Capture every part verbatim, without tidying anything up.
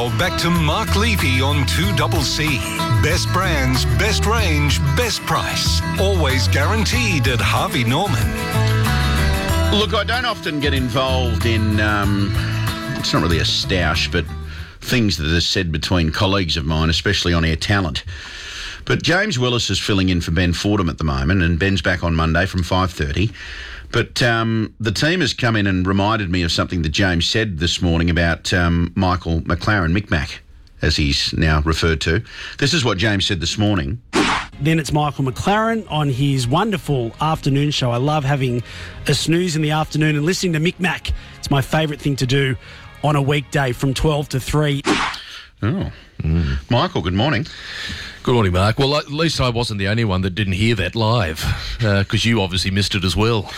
Now back to Mark Levy on two C C. Best brands, best range, best price. Always guaranteed at Harvey Norman. Look, I don't often get involved in, um, it's not really a stoush, but things that are said between colleagues of mine, especially on Air Talent. But James Willis is filling in for Ben Fordham at the moment, and Ben's back on Monday from five thirty. But um, the team has come in and reminded me of something that James said this morning about um, Michael McLaren, Mick-Mac, as he's now referred to. This is what James said this morning. Then it's Michael McLaren on his wonderful afternoon show. I love having a snooze in the afternoon and listening to Mick-Mac. It's my favourite thing to do on a weekday from twelve to three. Oh. Mm. Michael, good morning. Good morning, Mark. Well, at least I wasn't the only one that didn't hear that live, because uh, you obviously missed it as well.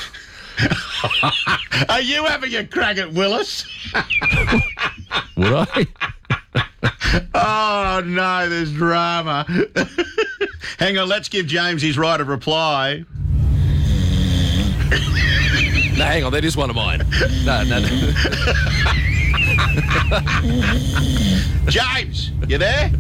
Are you having a crack at Willis? Would I? Oh, no, there's drama. Hang on, let's give James his right of reply. No, hang on, that is one of mine. No, no, no. James, you there?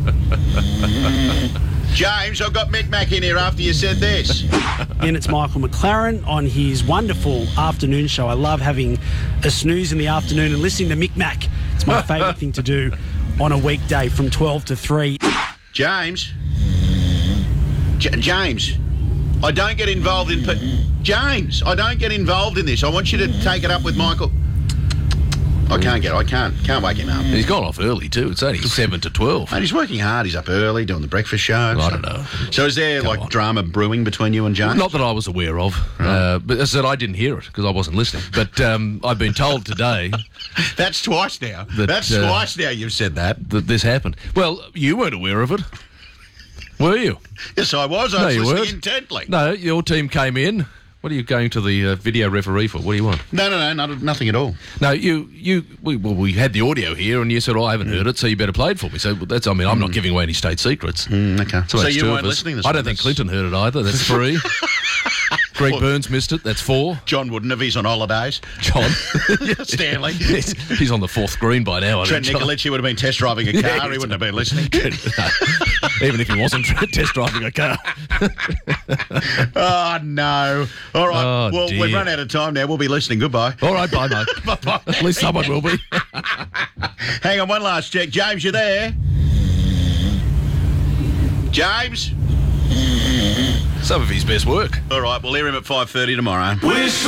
James, I've got Mick-Mac in here after you said this. Then it's Michael McLaren on his wonderful afternoon show. I love having a snooze in the afternoon and listening to Mick-Mac. It's my favourite thing to do on a weekday from twelve to three. James. J- James. I don't get involved in... Pe- James, I don't get involved in this. I want you to take it up with Michael. I can't get... I can't can't wake him up. He's gone off early too. It's only seven to twelve. Mate, he's working hard. He's up early doing the breakfast show. I so. don't know. So is there, Come like, on. drama brewing between you and James? Not that I was aware of. Right. Uh, but as I said, I didn't hear it because I wasn't listening. But um, I've been told today... That's twice now. That, That's uh, twice now you've said that. That this happened. Well, you weren't aware of it, were you? Yes, I was. I No, was you listening weren't. intently. No, your team came in. What are you going to the uh, video referee for? What do you want? No, no, no, not, nothing at all. No, you, you, we, well, we had the audio here, and you said, "Oh, I haven't heard it, so you better play it for me." So that's, I mean, I'm not giving away any state secrets. Mm, okay. So, So that's you two weren't of us. listening this I don't one, think that's- Clinton heard it either. That's three. Greg Well- Burns missed it. That's four. John wouldn't have. He's on holidays. John Stanley. he's, he's on the fourth green by now. I Trent think, John. Nicoletti would have been test driving a car. Yeah, he wouldn't have been listening. No, even if he wasn't test driving a car. Oh, no. All right. Oh, well, dear. we've run out of time now. We'll be listening. Goodbye. All right, bye, mate. Bye-bye. At least someone will be. Hang on, one last check. James, you there? James? Some of his best work. All right, we'll hear him at five thirty tomorrow.